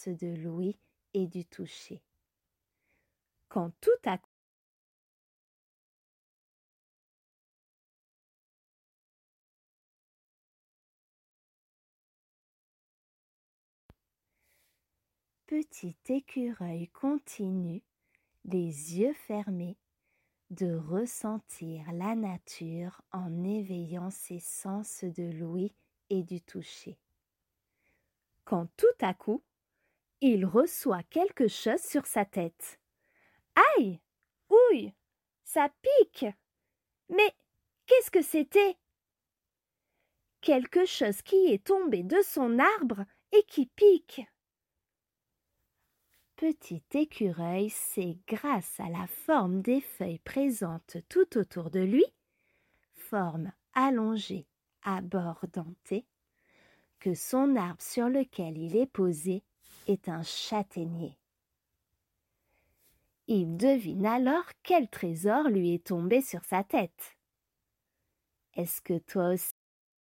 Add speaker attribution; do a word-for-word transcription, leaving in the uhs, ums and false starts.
Speaker 1: sens de l'ouïe et du toucher. Quand tout à coup, petit écureuil continue, les yeux fermés, de ressentir la nature en éveillant ses sens de l'ouïe et du toucher. Quand tout à coup, il reçoit quelque chose sur sa tête. Aïe! Ouille! Ça pique! Mais qu'est-ce que c'était? Quelque chose qui est tombé de son arbre et qui pique. Petit écureuil sait, grâce à la forme des feuilles présentes tout autour de lui, forme allongée à bord denté, que son arbre sur lequel il est posé est un châtaignier. Il devine alors quel trésor lui est tombé sur sa tête. Est-ce que toi aussi